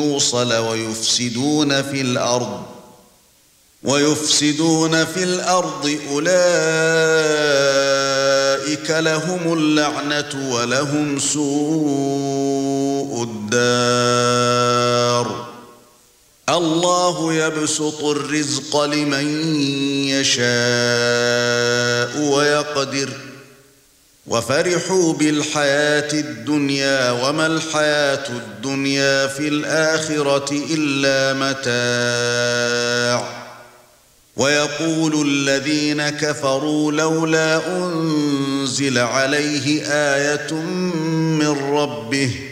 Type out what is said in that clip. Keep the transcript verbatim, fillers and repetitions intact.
يوصل ويفسدون في الأرض ويفسدون في الأرض أولئك لهم اللعنة ولهم سوء الدار الله يبسط الرزق لمن يشاء ويقدر وفرحوا بالحياة الدنيا وما الحياة الدنيا في الآخرة إلا متاع ويقول الذين كفروا لولا أنزل عليه آية من ربه